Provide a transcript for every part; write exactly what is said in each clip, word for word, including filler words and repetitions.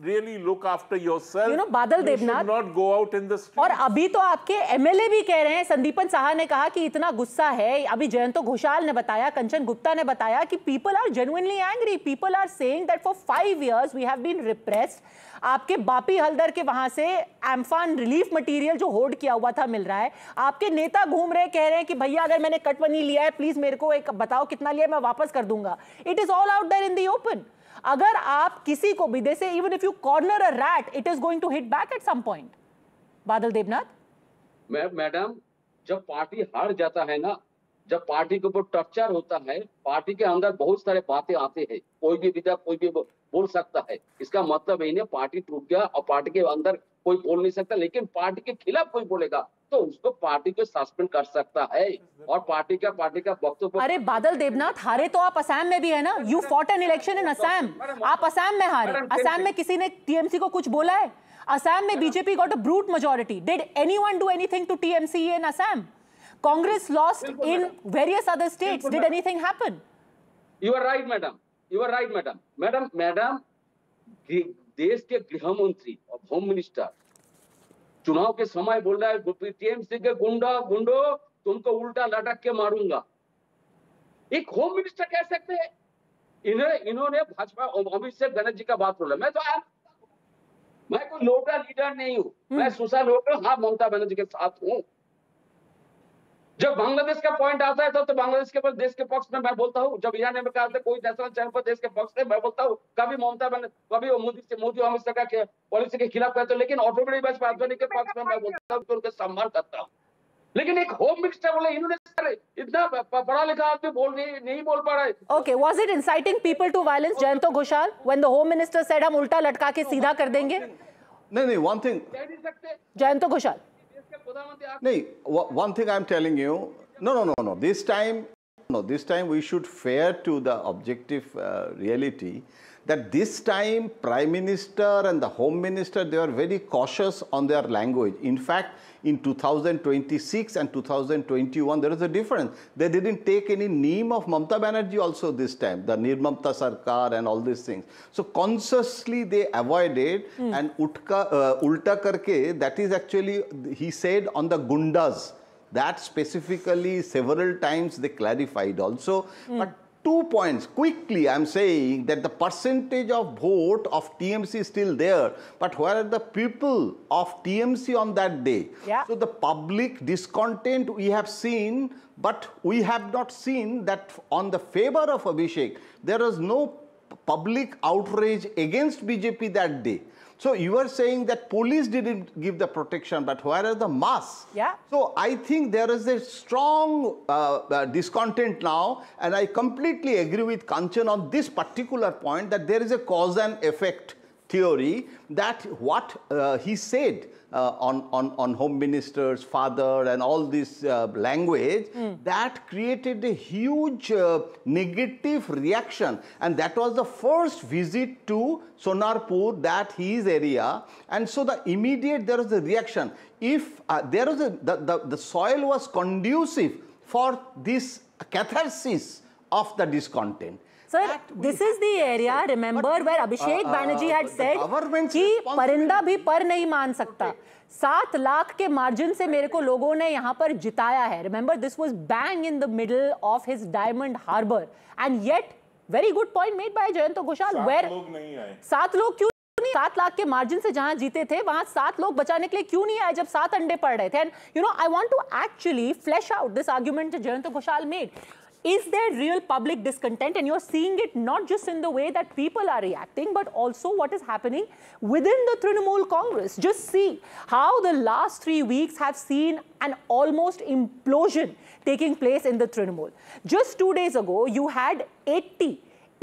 really look after yourself. You know, बादल Debnath, should not go out in the street. और अभी तो आपके एमएलए भी कह रहे हैं, संदीपन साहा ने कहा कि इतना गुस्सा है, अभी जयंतो घोषाल ने बताया, कंचन गुप्ता ने बताया कि people are genuinely angry. People are saying that for five years we have been repressed. आपके बापी हल्दर के वहां से एम्फान रिलीफ मटेरियल जो होल्ड किया हुआ था मिल रहा है, आपके नेता घूम रहे कह रहे हैं कि भैया अगर मैंने कट मनी लिया है प्लीज मेरे को एक बताओ कितना लिया, मैं वापस कर दूंगा. It is all out there in the open. अगर आप किसी को भी, जैसे even if you corner a rat it is going to hit back at some point. बादल देवनाथ, मैडम जब पार्टी हार जाता है ना, जब पार्टी के ऊपर टर्चर होता है, पार्टी के अंदर बहुत सारे बातें आते हैं, कोई भी विधायक कोई भी बोल सकता है. इसका मतलब यही नहीं पार्टी टूट गया और पार्टी के अंदर कोई बोल नहीं सकता, लेकिन पार्टी के खिलाफ कोई बोलेगा तो उसको पार्टी को सस्पेंड कर सकता है और पार्टी का पार्टी का वक्तव्य. अरे बादल देवनाथ, हारे तो आप असम में भी है ना. You fought an election in Assam. आप असम में हारे. असम में किसी ने टीएमसी को कुछ बोला है? असम में BJP got a brute majority. Did anyone do anything to TMC in Assam? Congress lost in various other states. Did anything happen? You are right, madam. You are right, madam. Madam, madam, देश के गृह मंत्री और home minister चुनाव के समय बोल रहा है टीएमसी के गुंडा गुंडो तुमको उल्टा लटक के मारूंगा. एक होम मिनिस्टर कह सकते हैं? इन्हें इन्होंने भाजपा अमित शाह गणेश जी का बात बोला. मैं तो आप मैं कोई लोकल लीडर नहीं हूँ, मैं सोशल लोकल हाँ ममता बनर्जी के साथ हूँ. जब बांग्लादेश का पॉइंट आता है तो, तो बांग्लादेश के देश के पक्ष में मैं बोलता हूँ. जब ईरान में कहा था कोई नेशनल चैनल पर देश के पक्ष में मैं बोलता हूँ. कभी ममता बनर्जी, कभी मोदी से मोदी अमित शाह का पॉलिसी के खिलाफ कहते हैं, लेकिन ऑटोमेटिक भाजपा के पक्ष में मैं बोलता हूँ, उनका सम्मान करता हूँ. लेकिन एक होम मिनिस्टर बोले इन्होंने इतना पढ़ा लिखा आदमी बोल नहीं नहीं बोल पा रहा है. Okay, was it inciting people to violence, Jayanto Ghoshal, when the home minister said हम उल्टा लटका के सीधा कर देंगे? नहीं नहीं, वन थिंग जयंतो घोषाल, नहीं, one thing I'm telling you, no, no, no, no. This time, no, this time we should fair to the objective uh, reality that this time Prime Minister and the Home Minister, they are very cautious on their language. In fact, in two thousand twenty-six and two thousand twenty-one, there is a difference. They didn't take any name of Mamta Banerjee also this time, the Nirmamta Sarkar and all these things. So consciously they avoided mm. and utka, uh, ulta karke, that is actually, he said on the gundas. That specifically several times they clarified also. Mm. But two points quickly, I'm saying that the percentage of vote of T M C is still there, but where are the people of T M C on that day? Yeah. So the public discontent we have seen, but we have not seen that on the favor of Abhishek, there is no public outrage against B J P that day. So you are saying that police didn't give the protection, but where are the mass? Yeah. So I think there is a strong uh, uh, discontent now, and I completely agree with Kanchan on this particular point that there is a cause and effect theory that what uh, he said uh, on, on, on home minister's father and all this uh, language, mm. that created a huge uh, negative reaction. And that was the first visit to Sonarpur, that his area. And so the immediate, there was a reaction. If uh, there was a, the, the, the soil was conducive for this catharsis of the discontent. Sir, this is the area, remember, where Abhishek uh, Banerjee had said कि परिंदा भी पर नहीं मान सकता. सात लाख के margin से मेरे को लोगों ने यहाँ पर जिताया है. Remember, this was bang in the middle of his Diamond Harbour, and yet very good point made by Jayanto Ghoshal. Where लोग नहीं आए. सात लोग क्यों नहीं? सात लाख के मार्जिन से जहां जीते थे वहां सात लोग बचाने के लिए क्यों नहीं आए जब सात अंडे पड़ रहे थे? And you know, I want to actually flesh out this argument that Jayanto Ghoshal made. Is there real public discontent? And you're seeing it not just in the way that people are reacting, but also what is happening within the Trinamool Congress. Just see how the last three weeks have seen an almost implosion taking place in the Trinamool. Just two days ago, you had eighty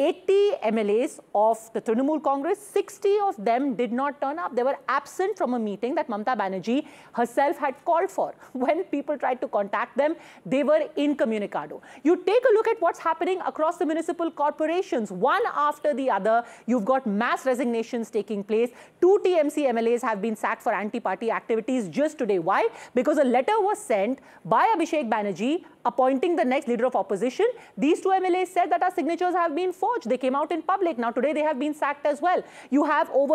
M L As of the Trinamool Congress, sixty of them did not turn up. They were absent from a meeting that Mamta Banerjee herself had called for. When people tried to contact them, they were incommunicado. You take a look at what's happening across the municipal corporations. One after the other, you've got mass resignations taking place. Two T M C M L As have been sacked for anti-party activities just today. Why? Because a letter was sent by Abhishek Banerjee appointing the next leader of opposition. These two M L As said that our signatures have been forged. They came out in public. Now today they have been sacked as well. You have over